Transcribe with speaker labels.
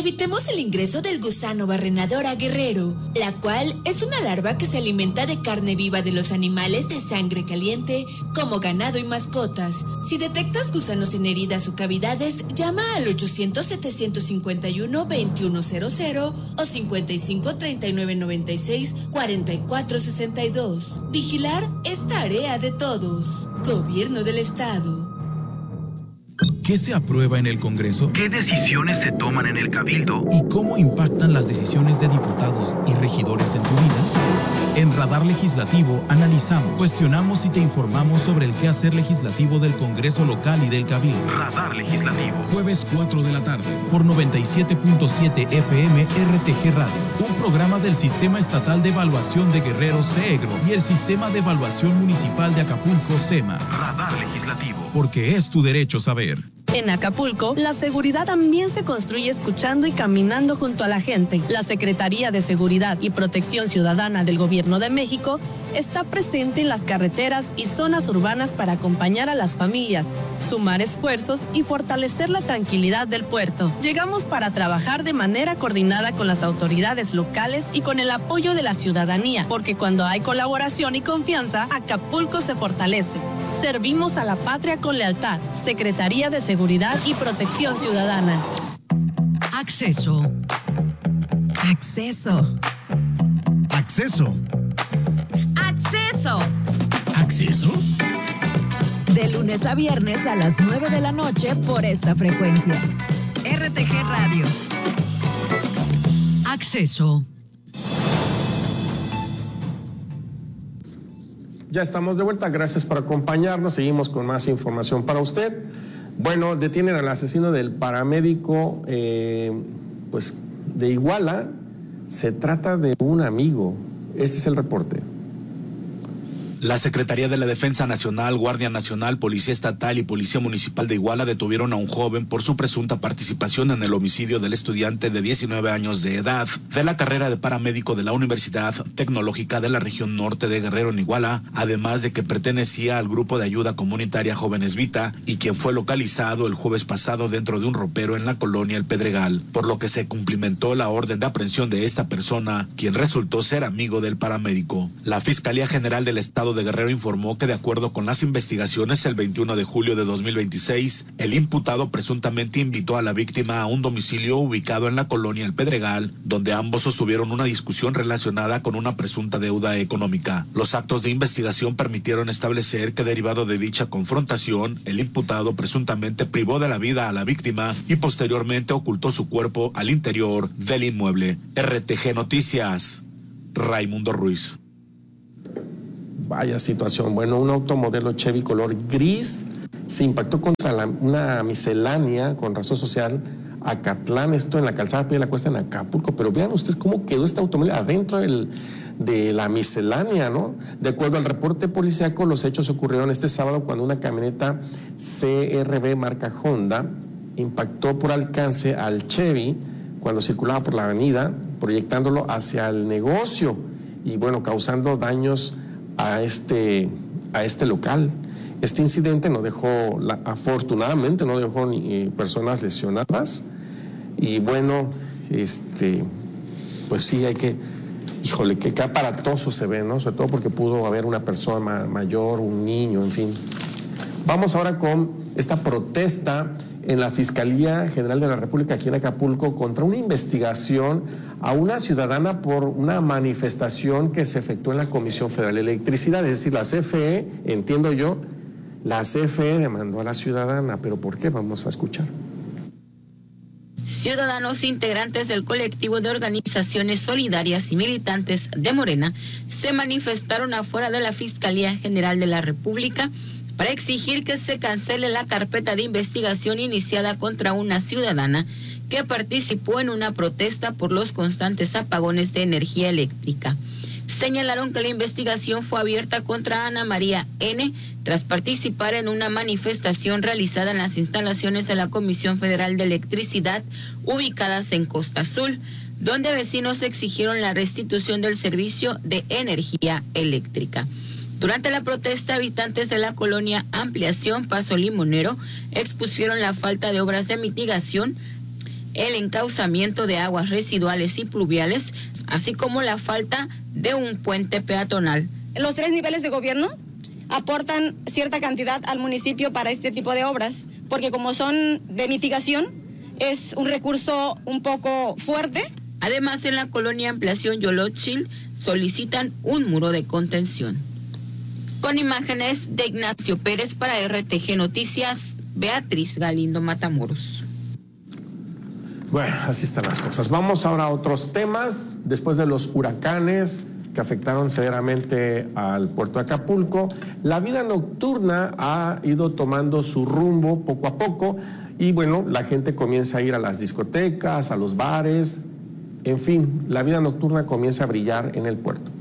Speaker 1: Evitemos el ingreso del gusano barrenador a Guerrero, la cual es una larva que se alimenta de carne viva de los animales de sangre caliente, como ganado y mascotas. Si detectas gusanos en heridas o cavidades, llama al 800-751-2100 o 55-3996-4462. Vigilar es tarea de todos. Gobierno del Estado.
Speaker 2: ¿Qué se aprueba en el Congreso?
Speaker 3: ¿Qué decisiones se toman en el Cabildo?
Speaker 2: ¿Y cómo impactan las decisiones de diputados y regidores en tu vida? En Radar Legislativo analizamos, cuestionamos y te informamos sobre el quehacer legislativo del Congreso local y del Cabildo.
Speaker 3: Radar Legislativo.
Speaker 2: Jueves 4 de la tarde, por 97.7 FM RTG Radio. Un programa del Sistema Estatal de Evaluación de Guerrero CEGRO y el Sistema de Evaluación Municipal de Acapulco SEMA.
Speaker 3: Radar Legislativo.
Speaker 2: Porque es tu derecho saber.
Speaker 4: En Acapulco, la seguridad también se construye escuchando y caminando junto a la gente. La Secretaría de Seguridad y Protección Ciudadana del Gobierno de México está presente en las carreteras y zonas urbanas para acompañar a las familias, sumar esfuerzos y fortalecer la tranquilidad del puerto. Llegamos para trabajar de manera coordinada con las autoridades locales y con el apoyo de la ciudadanía, porque cuando hay colaboración y confianza, Acapulco se fortalece. Servimos a la patria con lealtad. Secretaría de Seguridad y Protección Ciudadana.
Speaker 5: Acceso. Acceso.
Speaker 2: Acceso.
Speaker 5: Acceso.
Speaker 2: ¿Acceso?
Speaker 5: De lunes a viernes a las 9 de la noche por esta frecuencia. RTG Radio. Acceso.
Speaker 6: Ya estamos de vuelta, gracias por acompañarnos, seguimos con más información para usted. Bueno, detienen al asesino del paramédico pues de Iguala. Se trata de un amigo. Este es el reporte.
Speaker 7: La Secretaría de la Defensa Nacional, Guardia Nacional, Policía Estatal y Policía Municipal de Iguala detuvieron a un joven por su presunta participación en el homicidio del estudiante de 19 años de edad de la carrera de paramédico de la Universidad Tecnológica de la región norte de Guerrero en Iguala, además de que pertenecía al grupo de ayuda comunitaria Jóvenes Vita y quien fue localizado el jueves pasado dentro de un ropero en la colonia El Pedregal, por lo que se cumplimentó la orden de aprehensión de esta persona, quien resultó ser amigo del paramédico. La Fiscalía General del Estado de Guerrero informó que de acuerdo con las investigaciones, el 21 de julio de 2026, el imputado presuntamente invitó a la víctima a un domicilio ubicado en la colonia El Pedregal, donde ambos sostuvieron una discusión relacionada con una presunta deuda económica. Los actos de investigación permitieron establecer que derivado de dicha confrontación, el imputado presuntamente privó de la vida a la víctima y posteriormente ocultó su cuerpo al interior del inmueble. RTG Noticias, Raimundo Ruiz.
Speaker 6: Vaya situación. Bueno, un automodelo Chevy color gris se impactó contra una miscelánea con razón social Acatlán, esto en la calzada Pie de la Cuesta en Acapulco. Pero vean ustedes cómo quedó este automóvil adentro de la miscelánea, ¿no? De acuerdo al reporte policíaco, los hechos ocurrieron este sábado cuando una camioneta CRB marca Honda impactó por alcance al Chevy cuando circulaba por la avenida, proyectándolo hacia el negocio y, bueno, causando daños a este local. Este incidente afortunadamente no dejó ni personas lesionadas y bueno, pues sí híjole, que aparatoso se ve, ¿no? Sobre todo porque pudo haber una persona mayor, un niño, en fin. Vamos ahora con esta protesta en la Fiscalía General de la República aquí en Acapulco contra una investigación a una ciudadana por una manifestación que se efectuó en la Comisión Federal de Electricidad, es decir, la CFE, entiendo yo, la CFE demandó a la ciudadana, pero ¿por qué? Vamos a escuchar.
Speaker 8: Ciudadanos integrantes del colectivo de organizaciones solidarias y militantes de Morena se manifestaron afuera de la Fiscalía General de la República para exigir que se cancele la carpeta de investigación iniciada contra una ciudadana que participó en una protesta por los constantes apagones de energía eléctrica. Señalaron que la investigación fue abierta contra Ana María N. tras participar en una manifestación realizada en las instalaciones de la Comisión Federal de Electricidad ubicadas en Costa Azul, donde vecinos exigieron la restitución del servicio de energía eléctrica. Durante la protesta, habitantes de la colonia Ampliación Paso Limonero expusieron la falta de obras de mitigación el encauzamiento de aguas residuales y pluviales, así como la falta de un puente peatonal.
Speaker 9: Los 3 niveles de gobierno aportan cierta cantidad al municipio para este tipo de obras, porque como son de mitigación, es un recurso un poco fuerte.
Speaker 8: Además, en la colonia Ampliación Yolochil solicitan un muro de contención. Con imágenes de Ignacio Pérez para RTG Noticias, Beatriz Galindo Matamoros.
Speaker 6: Bueno, así están las cosas. Vamos ahora a otros temas. Después de los huracanes que afectaron severamente al puerto de Acapulco, la vida nocturna ha ido tomando su rumbo poco a poco y bueno, la gente comienza a ir a las discotecas, a los bares, en fin, la vida nocturna comienza a brillar en el puerto.